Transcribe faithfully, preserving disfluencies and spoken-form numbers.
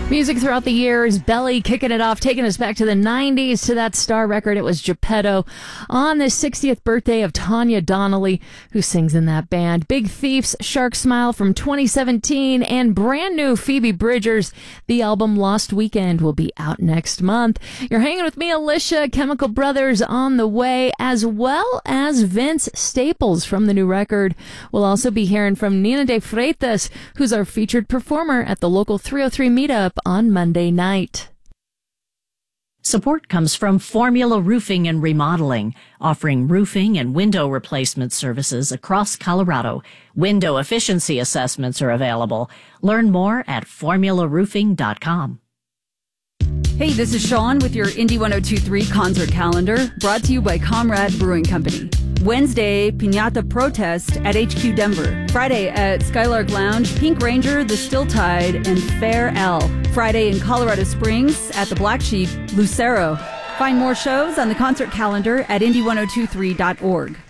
Music throughout the years, Belly kicking it off, taking us back to the nineties to that star record. It was Geppetto on the sixtieth birthday of Tanya Donnelly, who sings in that band. Big Thief's Shark Smile from twenty seventeen and brand new Phoebe Bridgers. The album Lost Weekend will be out next month. You're hanging with me, Alicia. Chemical Brothers on the way, as well as Vince Staples from the new record. We'll also be hearing from Nina de Freitas, who's our featured performer at the local three oh three meetup on Monday night. Support comes from Formula Roofing and Remodeling, offering roofing and window replacement services across Colorado. Window efficiency assessments are available. Learn more at formula roofing dot com. Hey, this is Sean with your Indy one oh two point three concert calendar, brought to you by Comrade Brewing Company. Wednesday, Piñata Protest at H Q Denver. Friday at Skylark Lounge, Pink Ranger, The Still Tide, and Fair L. Friday in Colorado Springs at the Black Sheep, Lucero. Find more shows on the concert calendar at indy ten twenty-three dot org.